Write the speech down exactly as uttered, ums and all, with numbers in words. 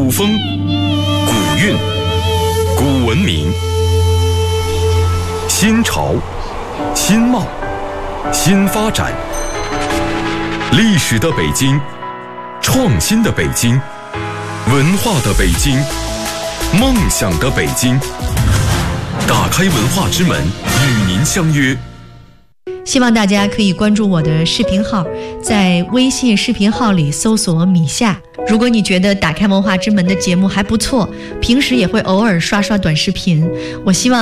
古风、古韵、古文明，新潮、新貌、新发展。历史的北京，创新的北京，文化的北京，梦想的北京。打开文化之门，与您相约。 希望大家可以关注我的视频号，在微信视频号里搜索米夏。如果你觉得打开文化之门的节目还不错，平时也会偶尔刷刷短视频，我希望